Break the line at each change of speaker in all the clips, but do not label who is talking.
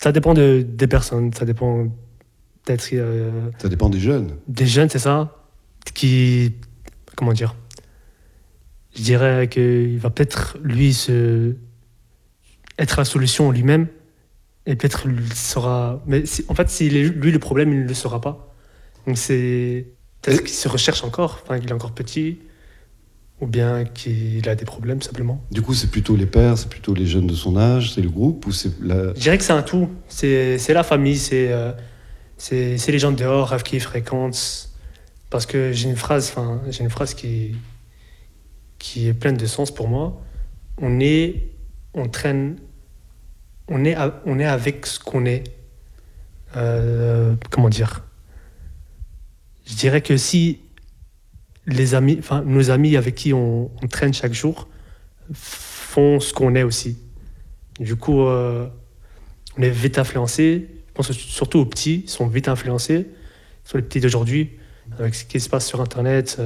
Ça dépend des personnes, ça dépend peut-être
Ça dépend des jeunes.
des jeunes, c'est ça, qui, comment dire, je dirais qu'il va peut-être être la solution lui-même et peut-être il saura. Mais en fait, s'il est lui le problème, il ne le saura pas. Donc c'est peut-être qu'il se recherche encore, enfin qu'il est encore petit, ou bien qu'il a des problèmes simplement.
Du coup, c'est plutôt les pères, c'est plutôt les jeunes de son âge, c'est le groupe ou c'est la...
Je dirais que c'est un tout. C'est la famille, c'est les gens de dehors avec qui ils fréquentent. Parce que j'ai une phrase qui est pleine de sens pour moi. On traîne, on est avec ce qu'on est. Comment dire? Je dirais que si les amis, enfin nos amis avec qui on traîne chaque jour font ce qu'on est aussi. Du coup, on est vite influencé. Je pense que surtout aux petits, ils sont vite influencés. Sur les petits d'aujourd'hui, avec ce qui se passe sur Internet,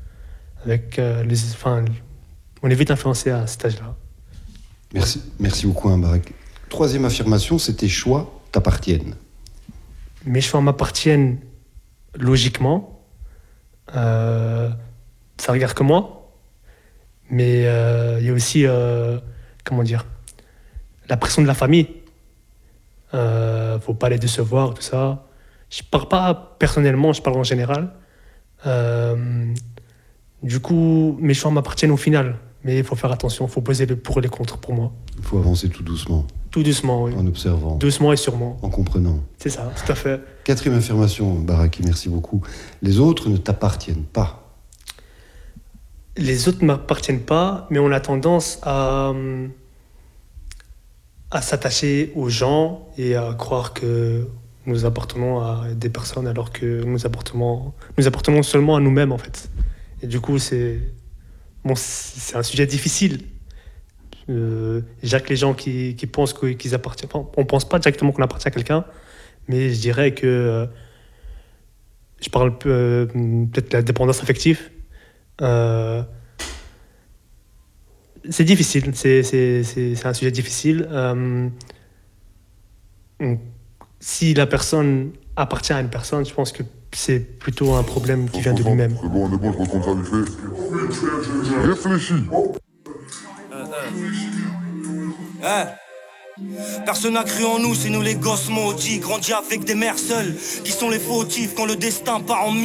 on est vite influencé à cet âge-là.
Merci beaucoup, Mbarak. Troisième affirmation, c'est tes choix t'appartiennent.
Mes choix m'appartiennent logiquement. Ça regarde que moi. Mais il y a aussi, comment dire, la pression de la famille. Faut pas les décevoir, tout ça. Je parle pas personnellement, je parle en général. Du coup, mes choix m'appartiennent au final. Mais il faut faire attention, il faut peser le pour et les contre pour moi.
Il faut avancer tout doucement,
Tout doucement, oui.
en observant,
Doucement et sûrement.
en comprenant.
C'est ça, tout à fait.
Quatrième affirmation, Baraki, merci beaucoup. Les autres ne t'appartiennent pas.
Les autres ne m'appartiennent pas, mais on a tendance à s'attacher aux gens et à croire que nous appartenons à des personnes alors que nous appartenons seulement à nous-mêmes en fait. Et du coup, c'est un sujet difficile. Jacques, les gens qui pensent qu'ils appartiennent, enfin, on pense pas directement qu'on appartient à quelqu'un, mais je dirais que je parle peut-être de la dépendance affective. C'est difficile, c'est un sujet difficile. Si la personne appartient à une personne, je pense que c'est plutôt un problème qui vient de lui-même.
C'est bon, on est bon, je retourne ça vite fait. Réfléchis.
Personne n'a cru en nous, c'est nous les gosses maudits, grandis avec des mères seules, qui sont les fautifs quand le destin part en